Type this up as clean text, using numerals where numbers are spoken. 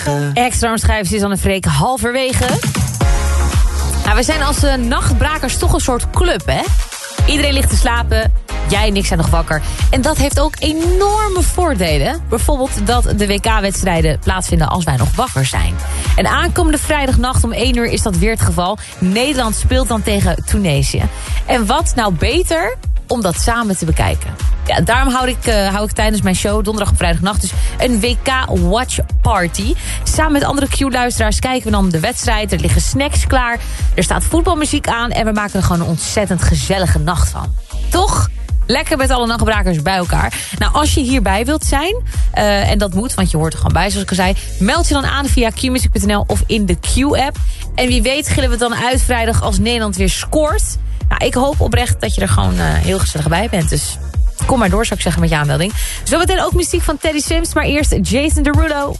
Extra schrijven is aan de Freek halverwege. Nou, we zijn als nachtbrakers toch een soort club, hè? Iedereen ligt te slapen, jij en ik zijn nog wakker. En dat heeft ook enorme voordelen. Bijvoorbeeld dat de WK-wedstrijden plaatsvinden als wij nog wakker zijn. En aankomende vrijdagnacht om 1 uur is dat weer het geval. Nederland speelt dan tegen Tunesië. En wat nou beter om dat samen te bekijken. Ja, daarom hou ik tijdens mijn show donderdag op vrijdagnacht dus een WK-watch party. Samen met andere Q-luisteraars kijken we dan de wedstrijd. Er liggen snacks klaar, er staat voetbalmuziek aan en we maken er gewoon een ontzettend gezellige nacht van. Toch? Lekker met alle nachtbrakers bij elkaar. Nou, als je hierbij wilt zijn, en dat moet, want je hoort er gewoon bij, zoals ik al zei, meld je dan aan via qmusic.nl of in de Q-app. En wie weet gillen we het dan uit vrijdag als Nederland weer scoort. Nou, ik hoop oprecht dat je er gewoon heel gezellig bij bent. Dus kom maar door, zou ik zeggen, met je aanmelding. Zometeen ook muziek van Teddy Sims, maar eerst Jason Derulo.